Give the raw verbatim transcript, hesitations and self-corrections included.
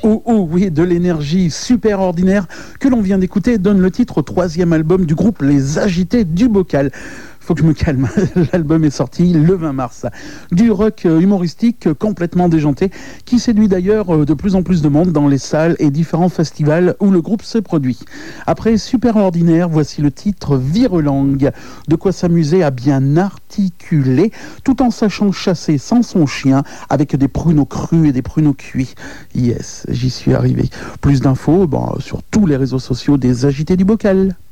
Oh oh oui, de l'énergie super ordinaire que l'on vient d'écouter donne le titre au troisième album du groupe Les Agités du Bocal. Faut que je me calme, l'album est sorti le vingt mars. Du rock humoristique complètement déjanté qui séduit d'ailleurs de plus en plus de monde dans les salles et différents festivals où le groupe se produit. Après Super Ordinaire, voici le titre Virelangue. De quoi s'amuser à bien articuler tout en sachant chasser sans son chien avec des pruneaux crus et des pruneaux cuits. Yes, j'y suis arrivé. Plus d'infos bon, sur tous les réseaux sociaux des Agités du Bocal.